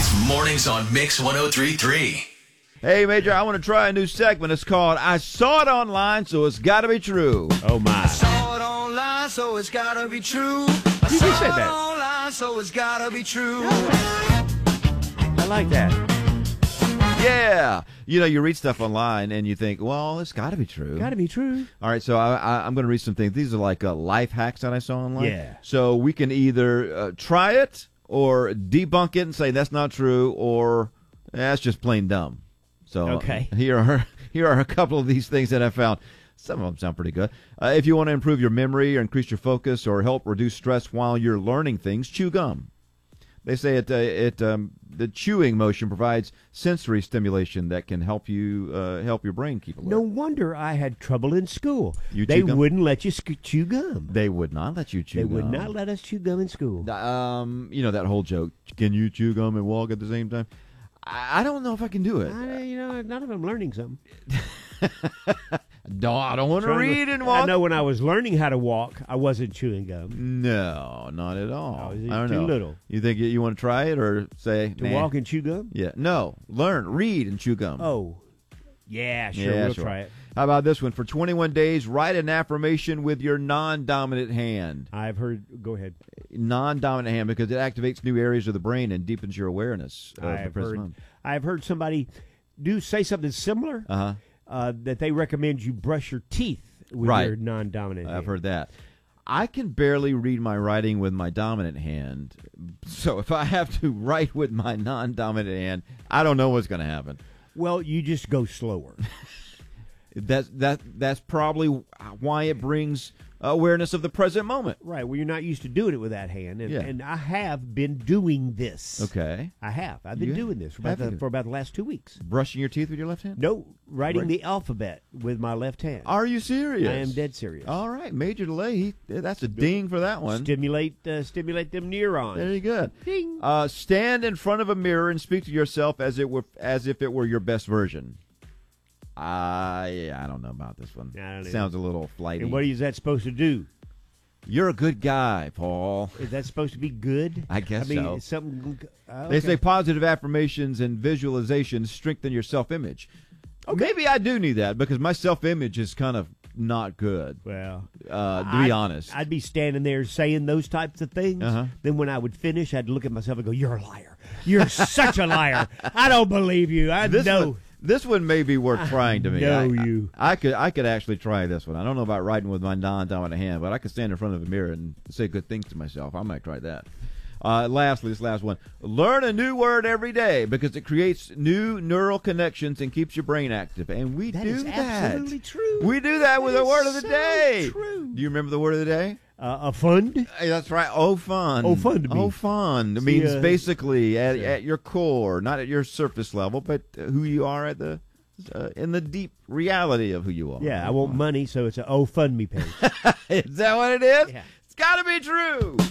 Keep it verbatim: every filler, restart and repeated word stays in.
It's Mornings on Mix one oh three point three. Hey, Major, I want to try a new segment. It's called I Saw It Online, So It's Gotta Be True. Oh, my. Saw it online, so it's gotta be true. I You saw just said it that. online, so it's gotta be true. I like that. Yeah. You know, you read stuff online and you think, well, it's got to be true. Got to be true. All right, so I, I, I'm going to read some things. These are like uh, life hacks that I saw online. Yeah. So we can either uh, try it or debunk it and say that's not true, or that's just plain dumb. So Okay. uh, here are here are a couple of these things that I found. Some of them sound pretty good. Uh, if you want to improve your memory or increase your focus or help reduce stress while you're learning things, chew gum. They say it, uh, it um, the chewing motion provides sensory stimulation that can help you uh, help your brain keep alert. No wonder I had trouble in school. You they chew gum? wouldn't let you sc- chew gum. They would not let you chew They gum. would not let us chew gum in school. Um, you know that whole joke. Can you chew gum and walk at the same time? I, I don't know if I can do it. I, you know, none of them learning something. No, I don't want to Trying to- read and walk. I know when I was learning how to walk, I wasn't chewing gum. No, not at all. Oh, is it I don't too know. little? You think you, you want to try it or say To nah. walk and chew gum? Yeah, no. Learn, read, and chew gum. Oh, yeah, sure, yeah, we'll sure. try it. How about this one? For twenty-one days, write an affirmation with your non-dominant hand. I've heard. Go ahead. Non-dominant hand because it activates new areas of the brain and deepens your awareness of the I've present heard. moment. I've heard somebody do say something similar. Uh-huh. Uh, that they recommend you brush your teeth with Right. your non-dominant hand. I've heard that. I can barely read my writing with my dominant hand. So if I have to write with my non-dominant hand, I don't know what's going to happen. Well, you just go slower. That's that that's probably why it brings awareness of the present moment. Right. Well, you're not used to doing it with that hand, and, Yeah. and I have been doing this. Okay. I have. I've been You doing this for about, have the, you? for about the last two weeks. Brushing your teeth with your left hand? No, writing Right. the alphabet with my left hand. Are you serious? I am dead serious. All right, Major Delay. He, that's a ding for that one. Stimulate, uh, stimulate them neurons. Very good. Ding. Uh, stand in front of a mirror and speak to yourself as it were as if it were your best version. I I don't know about this one. I don't either. Sounds a little flighty. And what is that supposed to do? You're a good guy, Paul. Is that supposed to be good? I guess I mean, so. it's something. Uh, They okay. say positive affirmations and visualizations strengthen your self-image. Maybe I do need that because my self-image is kind of not good, Well, uh, to be I'd, honest. I'd be standing there saying those types of things. Uh-huh. Then when I would finish, I'd look at myself and go, "You're a liar. You're such a liar. I don't believe you. I this know." one, this one may be worth trying to me. know I, you. I, I could I could actually try this one. I don't know about writing with my non-dominant hand, but I could stand in front of a mirror and say good things to myself. I might try that. Uh, lastly, this last one. Learn a new word every day because it creates new neural connections and keeps your brain active. And we That do is that. absolutely true. We do that with That the is word of the so day. true. Do you remember the word of the day? Uh, a fund? Hey, that's right. Oh, fun. Oh, fun to me. Oh, fun. It See, means uh, basically at, yeah. at your core, not at your surface level, but who you are at the uh, in the deep reality of who you are. Yeah, I want money, so it's a oh fund me page. Is that what it is? Yeah. It's got to be true.